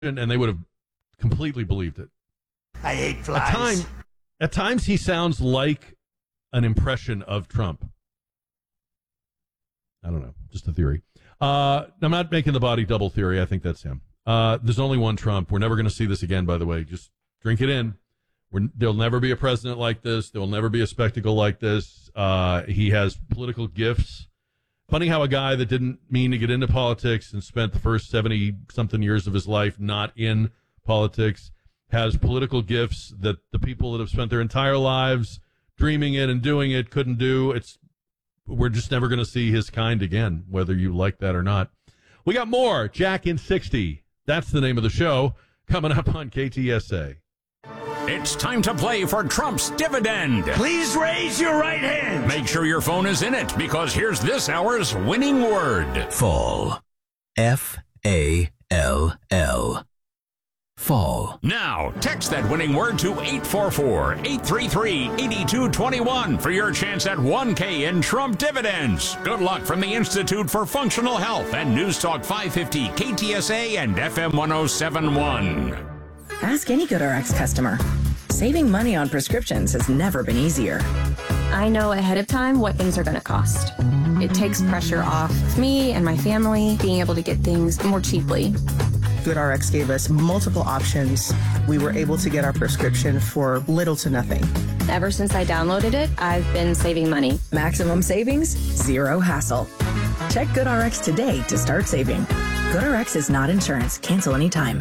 and they would have completely believed it. I hate flies. At times, he sounds like an impression of Trump. I don't know. Just a theory. I'm not making the body double theory. I think that's him. There's only one Trump. We're never going to see this again, by the way. Just drink it in. There'll never be a president like this. There will never be a spectacle like this. He has political gifts. Funny how a guy that didn't mean to get into politics and spent the first 70-something years of his life not in politics has political gifts that the people that have spent their entire lives dreaming it and doing it couldn't do. We're just never going to see his kind again, whether you like that or not. We got more Jack in 60. That's the name of the show coming up on KTSA. It's time to play for Trump's dividend. Please raise your right hand. Make sure your phone is in it, because here's this hour's winning word. Fall. F-A-L-L. Fall. Now, text that winning word to 844-833-8221 for your chance at $1K in Trump dividends. Good luck from the Institute for Functional Health and News Talk 550, KTSA, and FM 1071. Ask any GoodRx customer. Saving money on prescriptions has never been easier. I know ahead of time what things are going to cost. It takes pressure off me and my family being able to get things more cheaply. GoodRx gave us multiple options. We were able to get our prescription for little to nothing. Ever since I downloaded it, I've been saving money. Maximum savings, zero hassle. Check GoodRx today to start saving. GoodRx is not insurance. Cancel anytime.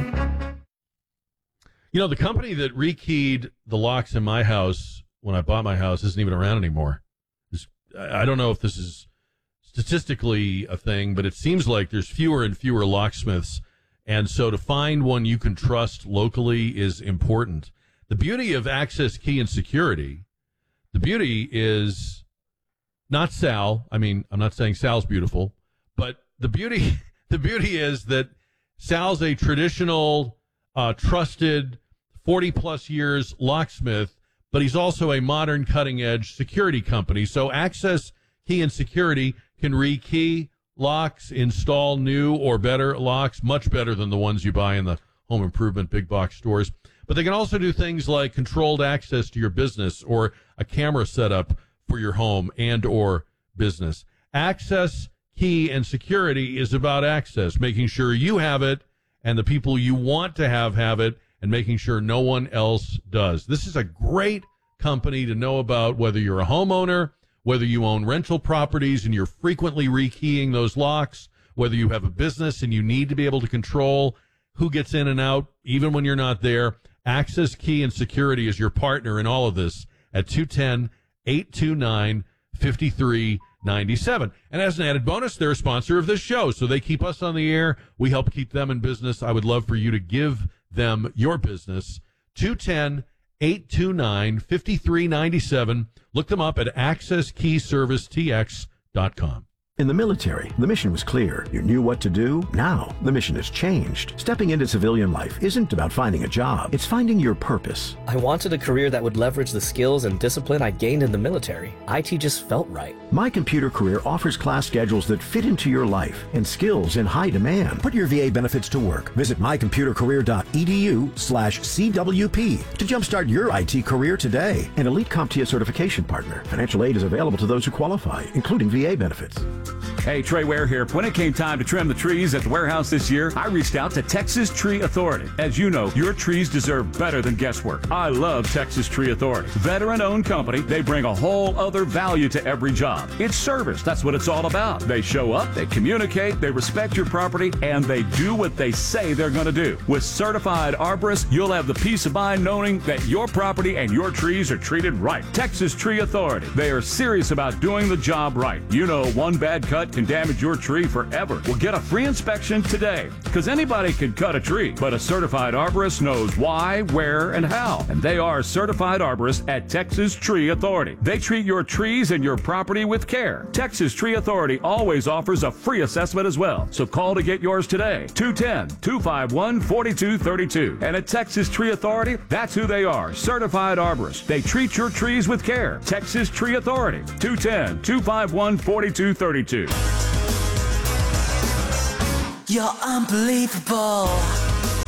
You know, the company that rekeyed the locks in my house when I bought my house isn't even around anymore. I don't know if this is statistically a thing, but it seems like there's fewer and fewer locksmiths. And so to find one you can trust locally is important. The beauty of Access Key and Security, the beauty is not Sal. I mean, I'm not saying Sal's beautiful, but the beauty is that Sal's a traditional, trusted 40-plus years locksmith, but he's also a modern cutting-edge security company. So Access Key and Security can rekey locks, install new or better locks, much better than the ones you buy in the home improvement big box stores. But they can also do things like controlled access to your business or a camera setup for your home and or business. Access Key and Security is about access, making sure you have it and the people you want to have it, and making sure no one else does. This is a great company to know about, whether you're a homeowner, whether you own rental properties and you're frequently rekeying those locks, whether you have a business and you need to be able to control who gets in and out, even when you're not there. Access Key and Security is your partner in all of this at 210-829-5397. And as an added bonus, they're a sponsor of this show, so they keep us on the air. We help keep them in business. I would love for you to give them your business. 210-829-5397. Look them up at accesskeyservicetx.com. In the military, the mission was clear. You knew what to do. Now, the mission has changed. Stepping into civilian life isn't about finding a job. It's finding your purpose. I wanted a career that would leverage the skills and discipline I gained in the military. IT just felt right. My Computer Career offers class schedules that fit into your life and skills in high demand. Put your VA benefits to work. Visit mycomputercareer.edu/CWP to jumpstart your IT career today. An elite CompTIA certification partner. Financial aid is available to those who qualify, including VA benefits. Hey, Trey Ware here. When it came time to trim the trees at the warehouse this year, I reached out to Texas Tree Authority. As you know, your trees deserve better than guesswork. I love Texas Tree Authority. Veteran-owned company, they bring a whole other value to every job. It's service. That's what it's all about. They show up, they communicate, they respect your property, and they do what they say they're going to do. With certified arborists, you'll have the peace of mind knowing that your property and your trees are treated right. Texas Tree Authority. They are serious about doing the job right. You know, one bad cut can damage your tree forever. Well, get a free inspection today, because anybody can cut a tree, but a certified arborist knows why, where, and how. And they are certified arborists at Texas Tree Authority. They treat your trees and your property with care. Texas Tree Authority always offers a free assessment as well. So call to get yours today. 210-251-4232. And at Texas Tree Authority, that's who they are. Certified arborists. They treat your trees with care. Texas Tree Authority. 210-251-4232. You're unbelievable.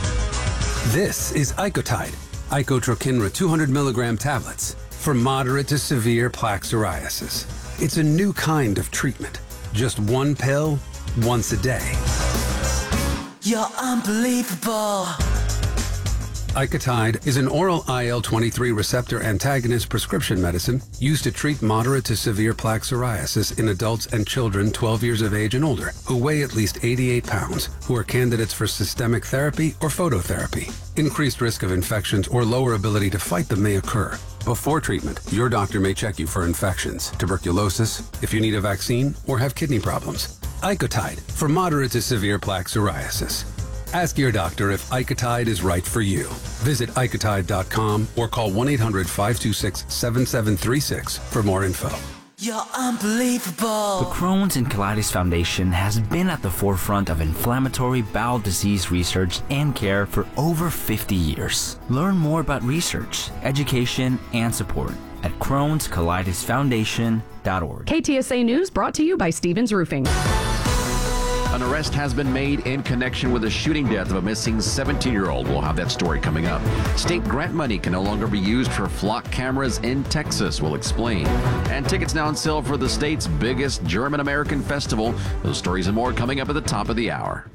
This is Icotide, Icotrokinra 200 milligram tablets for moderate to severe plaque psoriasis. It's a new kind of treatment. Just one pill, once a day. You're unbelievable. Icotide is an oral IL-23 receptor antagonist prescription medicine used to treat moderate to severe plaque psoriasis in adults and children 12 years of age and older who weigh at least 88 pounds, who are candidates for systemic therapy or phototherapy. Increased risk of infections or lower ability to fight them may occur. Before treatment, your doctor may check you for infections, tuberculosis, if you need a vaccine, or have kidney problems. Icotide for moderate to severe plaque psoriasis. Ask your doctor if Icotide is right for you. Visit Icotide.com or call 1-800-526-7736 for more info. You're unbelievable. The Crohn's and Colitis Foundation has been at the forefront of inflammatory bowel disease research and care for over 50 years. Learn more about research, education, and support at Crohn'sColitisFoundation.org. KTSA News brought to you by Stevens Roofing. An arrest has been made in connection with the shooting death of a missing 17-year-old. We'll have that story coming up. State grant money can no longer be used for flock cameras in Texas. We'll explain. And tickets now on sale for the state's biggest German-American festival. Those stories and more coming up at the top of the hour.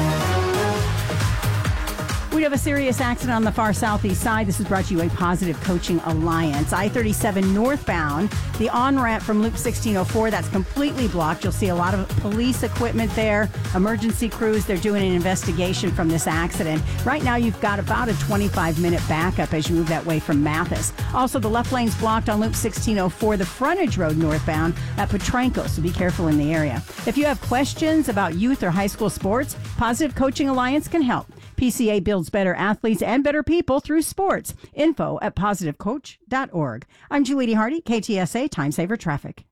We have a serious accident on the far southeast side. This is brought to you by Positive Coaching Alliance. I-37 northbound, the on-ramp from Loop 1604, that's completely blocked. You'll see a lot of police equipment there, emergency crews. They're doing an investigation from this accident. Right now, you've got about a 25-minute backup as you move that way from Mathis. Also, the left lane's blocked on Loop 1604, the frontage road northbound at Petranco, so be careful in the area. If you have questions about youth or high school sports, Positive Coaching Alliance can help. PCA builds better athletes and better people through sports. Info at positivecoach.org. I'm Julie Hardy, KTSA Time Saver Traffic.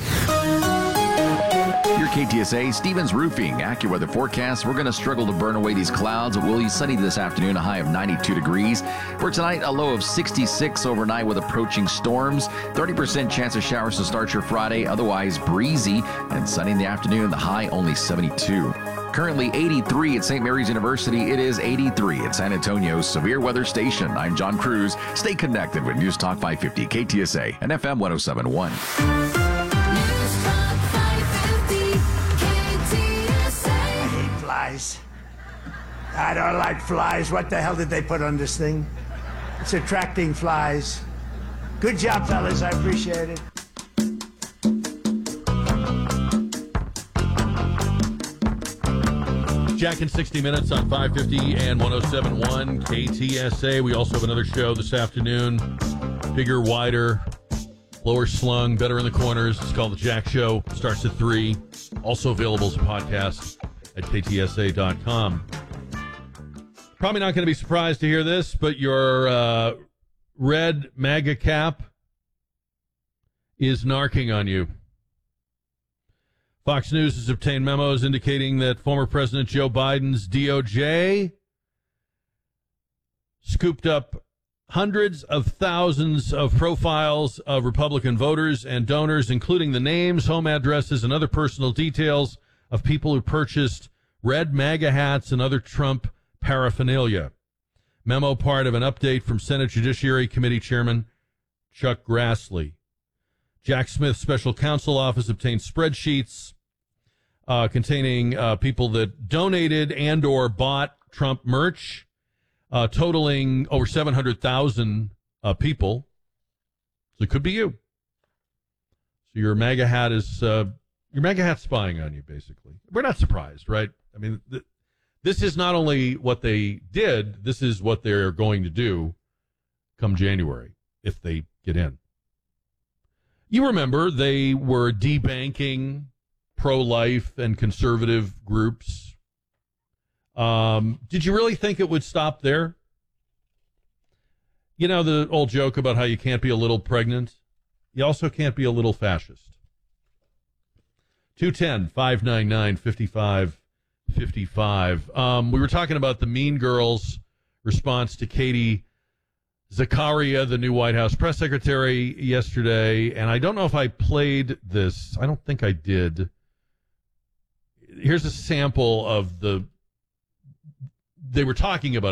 Your KTSA Stevens Roofing AccuWeather forecast. We're going to struggle to burn away these clouds. It will be sunny this afternoon, a high of 92 degrees. For tonight, a low of 66 overnight with approaching storms. 30% chance of showers to start your Friday. Otherwise breezy and sunny in the afternoon. The high only 72. Currently 83 at St. Mary's University. It is 83 at San Antonio's Severe Weather Station. I'm John Cruz. Stay connected with News Talk 550 KTSA and FM 107.1. Flies. I don't like flies. What the hell did they put on this thing? It's attracting flies. Good job, fellas. I appreciate it. Jack in 60 Minutes on 550 and 107.1 KTSA. We also have another show this afternoon. Bigger, wider, lower slung, better in the corners. It's called The Jack Show. Starts at 3. Also available as a podcast at ktsa.com. Probably not going to be surprised to hear this, but your red MAGA cap is narking on you. Fox News has obtained memos indicating that former President Joe Biden's DOJ scooped up hundreds of thousands of profiles of Republican voters and donors, including the names, home addresses, and other personal details of people who purchased red MAGA hats and other Trump paraphernalia. Memo part of an update from Senate Judiciary Committee Chairman Chuck Grassley. Jack Smith's special counsel office obtained spreadsheets containing people that donated and or bought Trump merch, totaling over 700,000 people. So it could be you. So your MAGA hat is your MAGA hat's spying on you, basically. We're not surprised, right? I mean, this is not only what they did, this is what they're going to do come January if they get in. You remember they were debanking pro-life and conservative groups. Did you really think it would stop there? You know the old joke about how you can't be a little pregnant? You also can't be a little fascist. 210-599-5555. We were talking about the Mean Girls' response to Katie Zakaria, the new White House press secretary, yesterday, and I don't know if I played this. I don't think I did. Here's a sample of they were talking about